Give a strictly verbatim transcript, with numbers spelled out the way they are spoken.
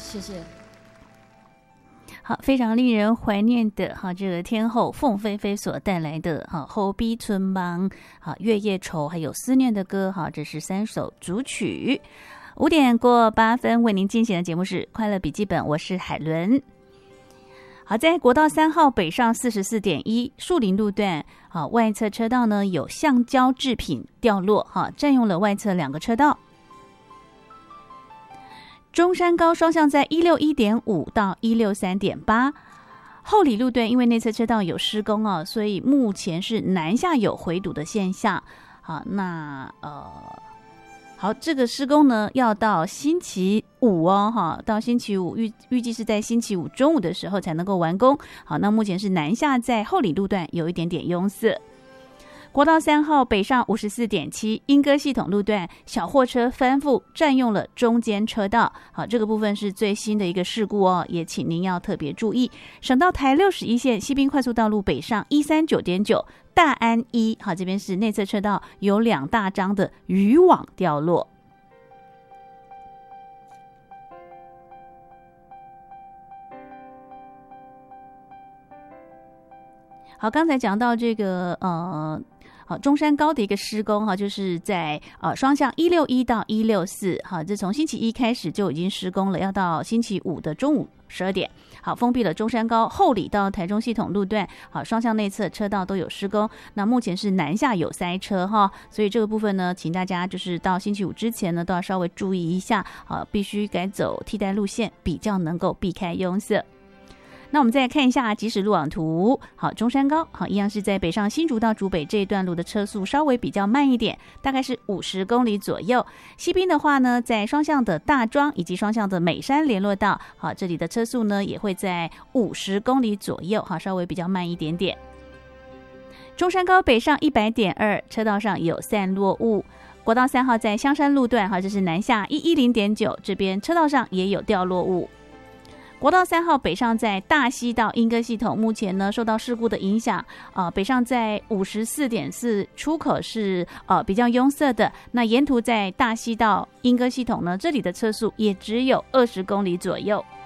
谢谢。 好，非常令人怀念的哈，这个天后凤飞飞所带来的哈《后壁村帮》、哈《月夜愁》还有《思念的歌》哈，这是三首主曲。五点过八分为您进行的节目是快乐笔记本，我是海伦。好，在国道三号北上四十四点一树林路段，好外侧车道呢有橡胶制品掉落，哈，占用了外侧两个车道。中山高双向在一六一点五到一六三点八，后里路段因为内侧车道有施工哦，所以目前是南下有回堵的现象。好，那呃，好，这个施工呢要到星期五哦，哈，到星期五预预计是在星期五中午的时候才能够完工。好，那目前是南下在后里路段有一点点拥塞。国道三号北上五十四点七莺歌系统路段，小货车翻覆占用了中间车道。好，这个部分是最新的一个事故哦，也请您要特别注意。省道台六十一线西滨快速道路北上一三九点九大安一，好，这边是内侧车道有两大张的渔网掉落。好，刚才讲到这个呃。好，中山高的一个施工哈，就是在呃双向一六一到一六四，好，这从星期一开始就已经施工了，要到星期五的中午十二点。好，封闭了中山高后里到台中系统路段，好，双向内侧车道都有施工。那目前是南下有塞车哈，所以这个部分呢，请大家就是到星期五之前呢，都要稍微注意一下，好，必须改走替代路线，比较能够避开拥塞。那我们再来看一下即时路网图。好，中山高好一样是在北上新竹到竹北这一段路的车速稍微比较慢一点，大概是五十公里左右。西滨的话呢，在双向的大庄以及双向的美山联络道，好，这里的车速呢也会在五十公里左右，好，稍微比较慢一点点。中山高北上一百点二，车道上有散落物。国道三号在香山路段，好，这是南下一一零点九，这边车道上也有掉落物。国道三号北上在大溪到莺歌系统，目前呢受到事故的影响，呃，北上在五十四点四出口是呃比较拥塞的。那沿途在大溪到莺歌系统呢，这里的车速也只有二十公里左右。